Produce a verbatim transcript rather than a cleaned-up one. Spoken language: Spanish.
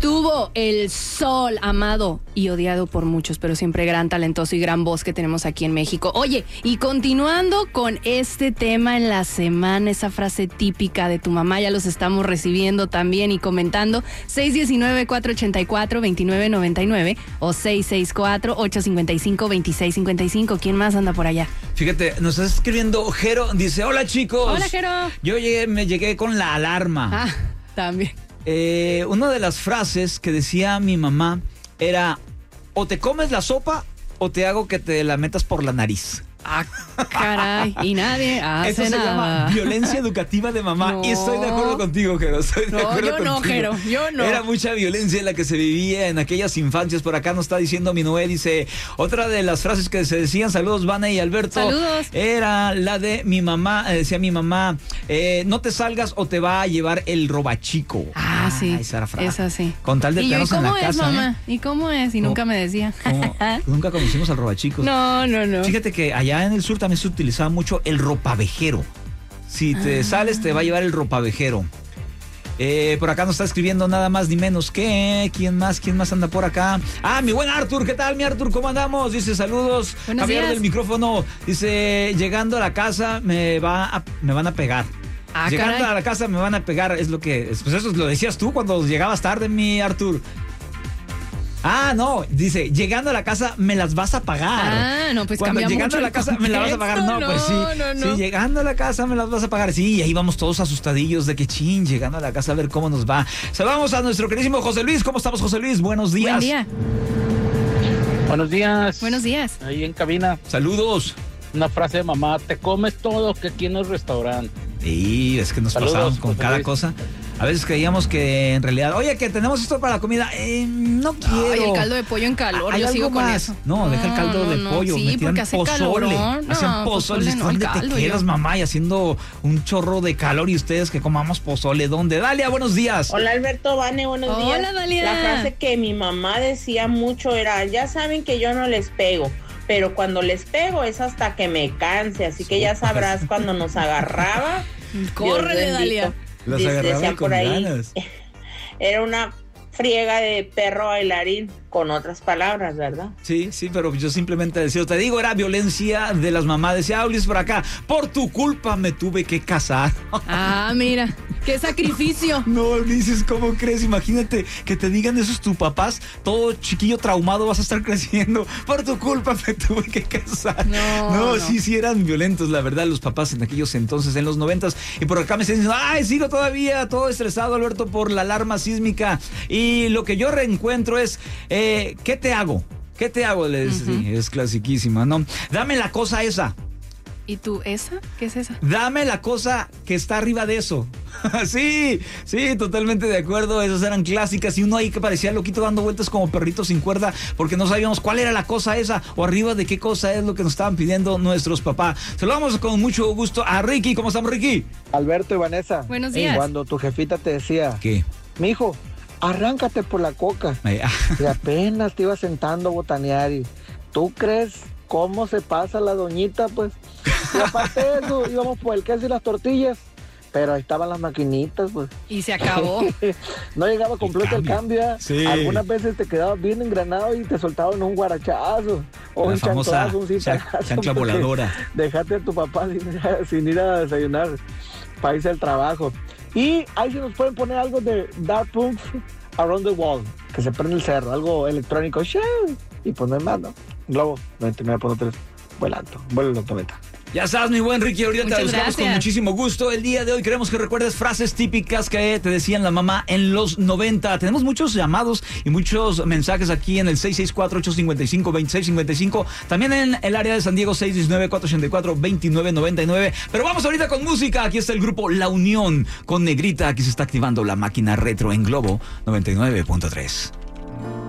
tuvo el sol amado y odiado por muchos, pero siempre gran talentoso y gran voz que tenemos aquí en México. Oye, y continuando con este tema en la semana, esa frase típica de tu mamá, ya los estamos recibiendo también y comentando. seis uno nueve, cuatro ocho cuatro, dos nueve nueve nueve o seis seis cuatro, ocho cinco cinco, dos seis cinco cinco. ¿Quién más anda por allá? Fíjate, nos está escribiendo Jero, dice, hola chicos. Hola Jero. Yo llegué, me llegué con la alarma. Ah, también. Eh, una de las frases que decía mi mamá era, o te comes la sopa o te hago que te la metas por la nariz. Ah, caray, y nadie hace Eso se nada. llama violencia educativa de mamá. No. Y estoy de acuerdo contigo, Jero. Estoy de No, acuerdo yo contigo. no, Jero, yo no. Era mucha violencia la que se vivía en aquellas infancias. Por acá nos está diciendo mi Noé, dice, otra de las frases que se decían, saludos Vane y Alberto. Saludos. Era la de mi mamá, eh, decía mi mamá, eh, no te salgas o te va a llevar el robachico. Ah, sí. Esa era frase. Esa sí. Con tal de ¿Y yo, ¿y quedarnos en cómo la es, casa. mamá? ¿eh? ¿Y cómo es? Y nunca me decía. Como, nunca conocimos al robachicos. No, no, no. Fíjate que allá en el sur también se utilizaba mucho el ropavejero. Si te Ah. sales, te va a llevar el ropavejero. Eh, por acá nos está escribiendo nada más ni menos que... ¿Quién más? ¿Quién más anda por acá? Ah, mi buen Arthur. ¿Qué tal, mi Arthur? ¿Cómo andamos? Dice, saludos. Buenos Javier días. del micrófono. Dice, llegando a la casa me, va a- me van a pegar. Ah, Llegando caray. a la casa me van a pegar. Es lo que... Pues eso lo decías tú cuando llegabas tarde, mi Arthur. Ah, no, dice, llegando a la casa me las vas a pagar. Ah, no, pues Cuando cambia llegando mucho a la el casa me las vas a pagar. No, contexto. pues sí. No, no, no. Sí, llegando a la casa me las vas a pagar. Sí, y ahí vamos todos asustadillos de que chin, llegando a la casa a ver cómo nos va. Saludamos a nuestro queridísimo José Luis. ¿Cómo estamos, José Luis? Buenos días. Buen día. Buenos días. Buenos días. Ahí en cabina, Saludos. una frase de mamá, te comes todo que aquí en el restaurante. Sí, es que nos Saludos, pasamos con José cada Luis. cosa. A veces creíamos que en realidad, oye, que tenemos esto para la comida. Eh, no quiero. Ay, el caldo de pollo en calor, ¿Hay yo algo sigo con más? eso. No, deja el caldo no, de no. pollo. Sí, metían porque hace pozole. calorón. No, Hacían pozole. pozole no, el ¿Dónde te caldo quedas, yo. mamá? Y haciendo un chorro de calor y ustedes que comamos pozole. ¿Dónde? Dalia, buenos días. Hola Alberto, Vane, buenos Hola, días. Dalia. La frase que mi mamá decía mucho era, ya saben que yo no les pego, pero cuando les pego es hasta que me canse, así que ya sabrás cuando nos agarraba. Córrele, Dios bendito. Dalia. Las Dice- agarraba decían con por ahí, ganas. era una friega de perro bailarín, con otras palabras, ¿verdad? Sí, sí, pero yo simplemente decía, te digo, era violencia de las mamás. Decía, ah, Ulises por acá, por tu culpa me tuve que casar. Ah, mira, qué sacrificio. No, Ulises, ¿cómo crees? Imagínate que te digan esos tus papás, todo chiquillo traumado vas a estar creciendo. Por tu culpa me tuve que casar. No, no, no. sí, sí eran violentos, la verdad, los papás en aquellos entonces, en los noventas. Y por acá me están diciendo, ay, sigo todavía todo estresado, Alberto, por la alarma sísmica. Y lo que yo reencuentro es, eh, ¿qué te hago? ¿Qué te hago? Les, Ujú. sí, es clasiquísima, ¿no? Dame la cosa esa. ¿Y tú, esa? ¿Qué es esa? Dame la cosa que está arriba de eso. Sí, sí, totalmente de acuerdo. Esas eran clásicas y uno ahí que parecía loquito dando vueltas como perrito sin cuerda porque no sabíamos cuál era la cosa esa o arriba de qué cosa es lo que nos estaban pidiendo nuestros papás. Saludamos con mucho gusto a Ricky. ¿Cómo estamos, Ricky? Alberto y Vanessa. Buenos días. Cuando tu jefita te decía, ¿Qué? mijo, arráncate por la coca. Eh, ah, Y apenas te ibas sentando a botanear y ¿tú crees cómo se pasa la doñita? Pues, y aparte de eso, íbamos por el queso y las tortillas, pero ahí estaban las maquinitas, pues. Y se acabó. No llegaba completo el cambio. cambio, ¿eh? Sí. Algunas veces te quedabas bien engranado y te soltaban un guarachazo o la un famosa chanclazo, un chan- cintarazo, chancla porque voladora. Dejaste a tu papá sin, sin ir a desayunar para irse al trabajo. Y ahí se nos pueden poner algo de Dark Punk Around the Wall, que se prende el cerro, algo electrónico. ¡Shoo! Y pues no hay más, ¿no? Globo noventa y nueve punto tres, vuela alto, vuela los noventa. Ya estás, mi buen Ricky, ahorita Muchas te buscamos con gracias. muchísimo gusto. El día de hoy queremos que recuerdes frases típicas que te decían la mamá en los noventa. Tenemos muchos llamados y muchos mensajes aquí en el seis seis cuatro, ocho cinco cinco, dos seis cinco cinco. También en el área de San Diego, seis uno nueve, cuatro ocho cuatro, dos nueve nueve nueve. Pero vamos ahorita con música. Aquí está el grupo La Unión con Negrita. Aquí se está activando la máquina retro en Globo noventa y nueve punto tres.